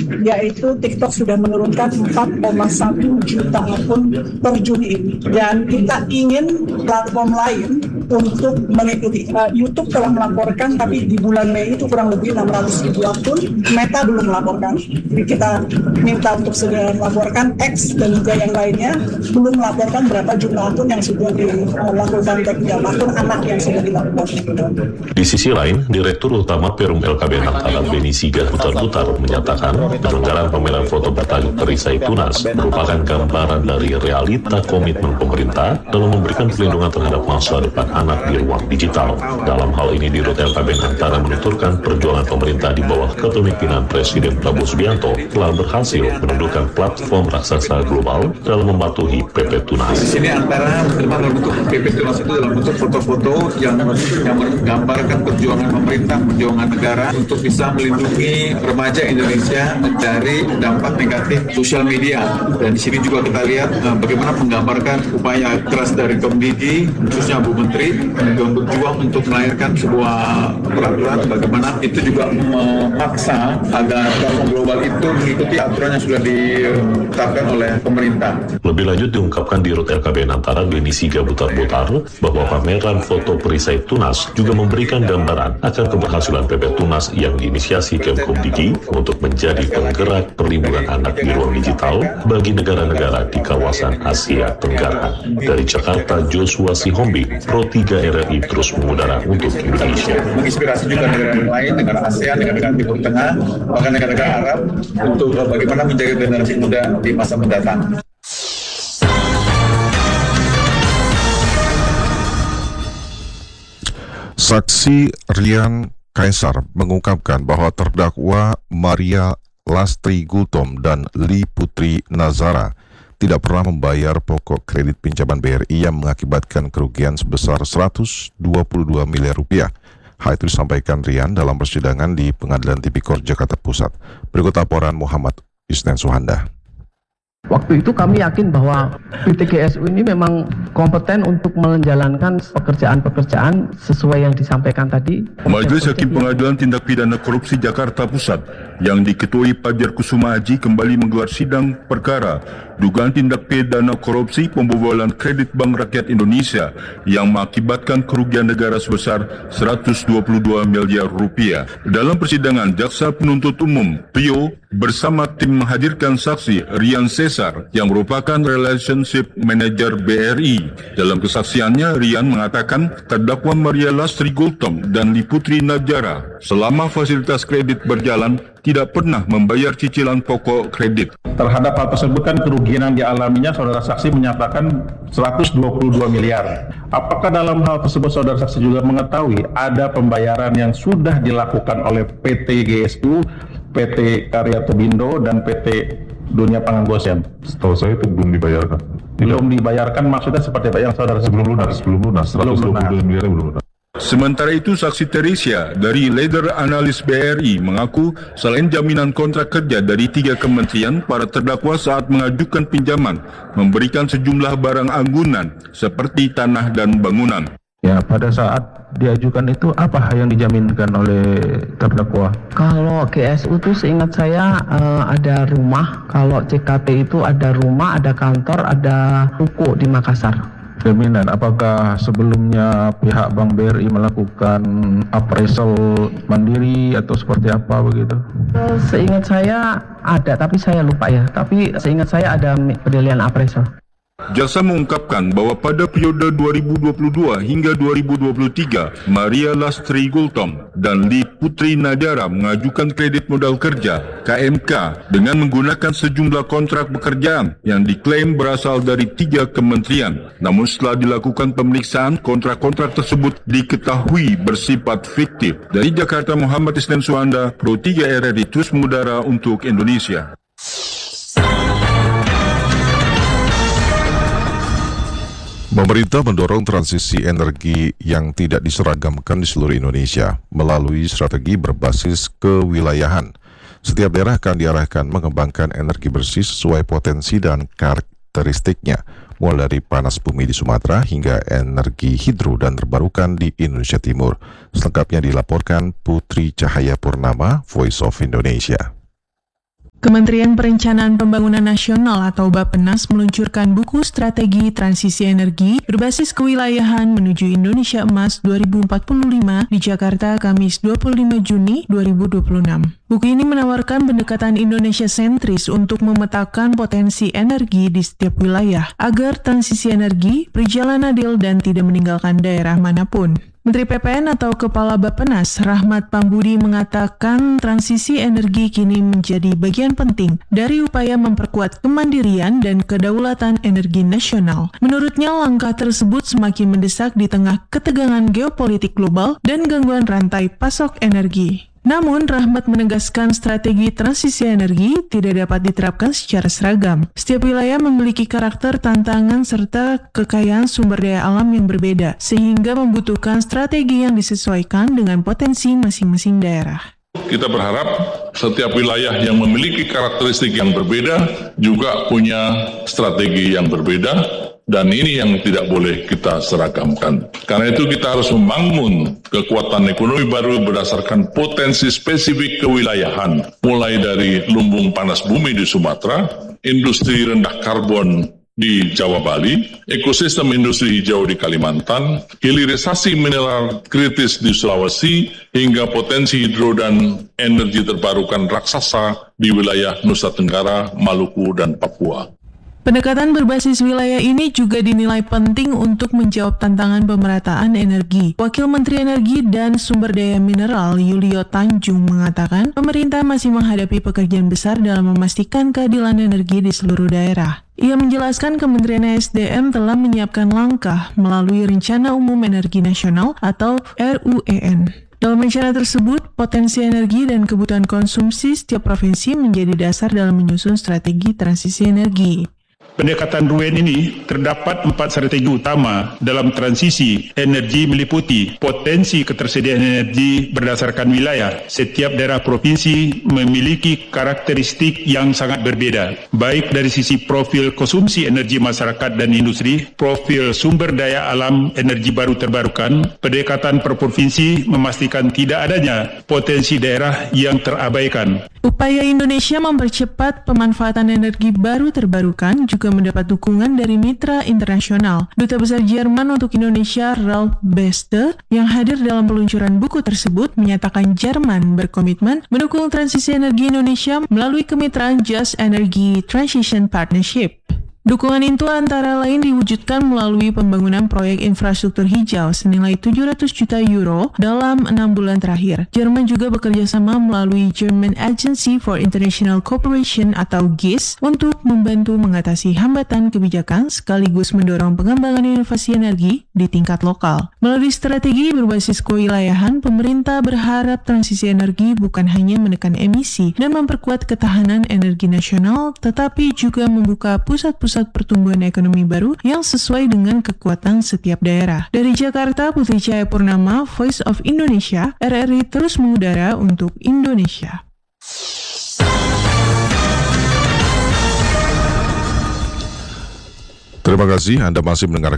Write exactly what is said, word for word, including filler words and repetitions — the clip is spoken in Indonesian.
yaitu TikTok sudah menurunkan empat koma satu juta akun per Juni ini. Dan kita ingin platform lain untuk mengikuti. Uh, YouTube telah melaporkan, tapi di bulan Mei itu kurang lebih enam ratus ribu akun. Meta belum melaporkan. Jadi kita minta untuk segera melaporkan. X dan juga yang lainnya belum melaporkan berapa jumlah akun yang sudah dilakukan teknik akun anak yang sudah dilakukan. Di sisi lain, Direktur Utama Perum L K B Antara Beni Siga Butar-Butar menyatakan penyelenggaraan pameran foto bertajuk Perisai Tunas merupakan gambaran dari realita komitmen pemerintah dalam memberikan perlindungan terhadap masa depan anak di ruang digital. Dalam hal ini, Dirut L K B Antara menuturkan perjuangan pemerintah di bawah kepemimpinan Presiden Prabowo Subianto telah berhasil menundukkan platform raksasa global dalam mematuhi P P Tunas. Di sini antara dalam bentuk P P Tunas itu dalam bentuk foto-foto yang, yang menggambarkan perjuangan pemerintah, perjuangan negara untuk bisa melindungi remaja Indonesia dari dampak negatif sosial media. Dan di sini juga kita lihat uh, bagaimana menggambarkan upaya keras dari Komdigi, khususnya Bu Menteri, yang berjuang untuk melahirkan sebuah peraturan bagaimana itu juga memaksa agar platform global itu mengikuti aturan yang sudah ditetapkan oleh pemerintah. Lebih lanjut diungkapkan di Rut L K B Antara Beni Siga Butar-Butar bahwa pameran foto Perisai Tunas juga memberikan gambaran akan keberhasilan P P Tunas yang diinisiasi Kemkomdigi untuk menjadi penggerak perlindungan anak di ruang digital bagi negara-negara di kawasan Asia Tenggara. Dari Jakarta, Joshua Sihombing, Pro tiga R R I terus mengudara untuk Indonesia. Menginspirasi juga negara lain, negara ASEAN, negara-negara Timur Tengah, bahkan negara-negara Arab untuk bagaimana menjaga generasi muda di masa mendatang. Saksi Rian Kaisar mengungkapkan bahwa terdakwa Maria Lastri Gultom dan Li Putri Nazara tidak pernah membayar pokok kredit pinjaman B R I yang mengakibatkan kerugian sebesar seratus dua puluh dua miliar rupiah. Hal itu disampaikan Rian dalam persidangan di Pengadilan Tipikor Jakarta Pusat. Berikut laporan Muhammad Isnen Suhanda. Waktu itu kami yakin bahwa P T G S U ini memang kompeten untuk menjalankan pekerjaan-pekerjaan sesuai yang disampaikan tadi. Majelis Hakim Pengadilan Tindak Pidana Korupsi Jakarta Pusat yang diketuai Fajar Kusuma Aji kembali menggelar sidang perkara dugaan tindak pidana korupsi pembobolan kredit Bank Rakyat Indonesia yang mengakibatkan kerugian negara sebesar seratus dua puluh dua miliar rupiah. Dalam persidangan, Jaksa Penuntut Umum Rio bersama tim menghadirkan saksi Rian Cesar yang merupakan Relationship Manager B R I. Dalam kesaksiannya, Rian mengatakan terdakwa Maria Lastri Gultom dan Li Putri Najara selama fasilitas kredit berjalan tidak pernah membayar cicilan pokok kredit. Terhadap hal tersebut kan kerugian yang dialaminya saudara saksi menyatakan seratus dua puluh dua miliar. Apakah dalam hal tersebut saudara saksi juga mengetahui ada pembayaran yang sudah dilakukan oleh P T G S U, P T Karya Tobindo, dan P T Dunia Pangan Gosen? Setahu saya itu belum dibayarkan. Belum dibayarkan maksudnya seperti apa yang saudara sebelum lunas, sebelum lunas, seratus dua puluh dua miliar belum lunas. Sementara itu, saksi Teresia dari Leader Analis B R I mengaku selain jaminan kontrak kerja dari tiga kementerian, para terdakwa saat mengajukan pinjaman memberikan sejumlah barang anggunan seperti tanah dan bangunan. Ya, pada saat diajukan itu apa yang dijaminkan oleh terdakwa? Kalau G S U itu seingat saya uh, ada rumah, kalau C K P itu ada rumah, ada kantor, ada ruko di Makassar. Jaminan, apakah sebelumnya pihak Bank B R I melakukan appraisal mandiri atau seperti apa begitu? Seingat saya ada, tapi saya lupa ya. Tapi seingat saya ada penilaian appraisal. Jaksa mengungkapkan bahwa pada periode dua ribu dua puluh dua hingga dua ribu dua puluh tiga, Maria Lastri Gultom dan Li Putri Najara mengajukan kredit modal kerja K M K dengan menggunakan sejumlah kontrak pekerjaan yang diklaim berasal dari tiga kementerian. Namun setelah dilakukan pemeriksaan, kontrak-kontrak tersebut diketahui bersifat fiktif. Dari Jakarta, Muhammad Isnen Suhanda, Pro tiga R R I terus mengudara untuk Indonesia. Pemerintah mendorong transisi energi yang tidak diseragamkan di seluruh Indonesia melalui strategi berbasis kewilayahan. Setiap daerah akan diarahkan mengembangkan energi bersih sesuai potensi dan karakteristiknya, mulai dari panas bumi di Sumatera hingga energi hidro dan terbarukan di Indonesia Timur. Selengkapnya dilaporkan Putri Cahaya Purnama, Voice of Indonesia. Kementerian Perencanaan Pembangunan Nasional atau Bappenas meluncurkan buku Strategi Transisi Energi berbasis kewilayahan menuju Indonesia Emas dua ribu empat puluh lima di Jakarta Kamis dua puluh lima Juni dua ribu dua puluh enam. Buku ini menawarkan pendekatan Indonesia sentris untuk memetakan potensi energi di setiap wilayah agar transisi energi berjalan adil dan tidak meninggalkan daerah manapun. Menteri P P N atau Kepala Bappenas, Rahmat Pambudi, mengatakan transisi energi kini menjadi bagian penting dari upaya memperkuat kemandirian dan kedaulatan energi nasional. Menurutnya, langkah tersebut semakin mendesak di tengah ketegangan geopolitik global dan gangguan rantai pasok energi. Namun, Rahmat menegaskan strategi transisi energi tidak dapat diterapkan secara seragam. Setiap wilayah memiliki karakter, tantangan, serta kekayaan sumber daya alam yang berbeda, sehingga membutuhkan strategi yang disesuaikan dengan potensi masing-masing daerah. Kita berharap setiap wilayah yang memiliki karakteristik yang berbeda juga punya strategi yang berbeda. Dan ini yang tidak boleh kita seragamkan. Karena itu kita harus membangun kekuatan ekonomi baru berdasarkan potensi spesifik kewilayahan. Mulai dari lumbung panas bumi di Sumatera, industri rendah karbon di Jawa Bali, ekosistem industri hijau di Kalimantan, hilirisasi mineral kritis di Sulawesi, hingga potensi hidro dan energi terbarukan raksasa di wilayah Nusa Tenggara, Maluku, dan Papua. Pendekatan berbasis wilayah ini juga dinilai penting untuk menjawab tantangan pemerataan energi. Wakil Menteri Energi dan Sumber Daya Mineral Yulio Tanjung mengatakan, pemerintah masih menghadapi pekerjaan besar dalam memastikan keadilan energi di seluruh daerah. Ia menjelaskan Kementerian S D M telah menyiapkan langkah melalui Rencana Umum Energi Nasional atau R U E N. Dalam rencana tersebut, potensi energi dan kebutuhan konsumsi setiap provinsi menjadi dasar dalam menyusun strategi transisi energi. Pendekatan R U E N ini terdapat empat strategi utama dalam transisi energi meliputi potensi ketersediaan energi berdasarkan wilayah. Setiap daerah provinsi memiliki karakteristik yang sangat berbeda, baik dari sisi profil konsumsi energi masyarakat dan industri, profil sumber daya alam energi baru terbarukan. Pendekatan per provinsi memastikan tidak adanya potensi daerah yang terabaikan. Upaya Indonesia mempercepat pemanfaatan energi baru terbarukan juga mendapat dukungan dari mitra internasional. Duta Besar Jerman untuk Indonesia, Ralf Beste, yang hadir dalam peluncuran buku tersebut, menyatakan Jerman berkomitmen mendukung transisi energi Indonesia melalui kemitraan Just Energy Transition Partnership. Dukungan itu antara lain diwujudkan melalui pembangunan proyek infrastruktur hijau senilai tujuh ratus juta euro dalam enam bulan terakhir. Jerman juga bekerja sama melalui German Agency for International Cooperation atau G I S untuk membantu mengatasi hambatan kebijakan sekaligus mendorong pengembangan inovasi energi di tingkat lokal. Melalui strategi berbasis kewilayahan, pemerintah berharap transisi energi bukan hanya menekan emisi dan memperkuat ketahanan energi nasional, tetapi juga membuka pusat-pusat pertumbuhan ekonomi baru yang sesuai dengan kekuatan setiap daerah. Dari Jakarta, Putri Cahayapurnama, Voice of Indonesia, R R I terus mengudara untuk Indonesia. Terima kasih Anda masih mendengarkan